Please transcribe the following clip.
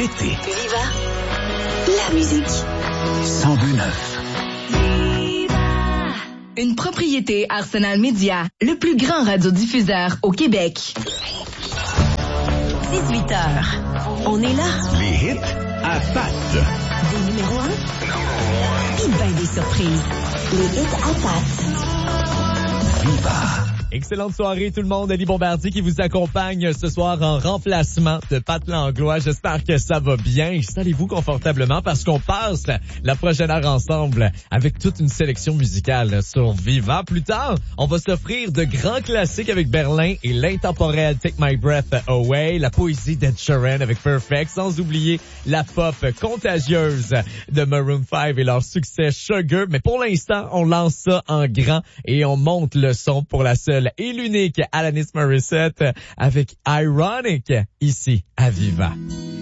l'été. Viva la musique. 102.9. Une propriété Arsenal Média, le plus grand radiodiffuseur au Québec. 18h. On est là. Les hits à Pat. Des numéros 1. Puis ben des surprises. Les hits à Pat. Viva. Excellente soirée tout le monde, Ali Bombardier qui vous accompagne ce soir en remplacement de Pat Langlois. J'espère que ça va bien. Installez-vous confortablement parce qu'on passe la prochaine heure ensemble avec toute une sélection musicale sur Viva. Plus tard, on va s'offrir de grands classiques avec Berlin et l'intemporel Take My Breath Away, la poésie d'Ed Sheeran avec Perfect, sans oublier la pop contagieuse de Maroon 5 et leur succès Sugar. Mais pour l'instant, on lance ça en grand et on monte le son pour la seule et l'unique Alanis Morissette avec Ironic ici à Viva.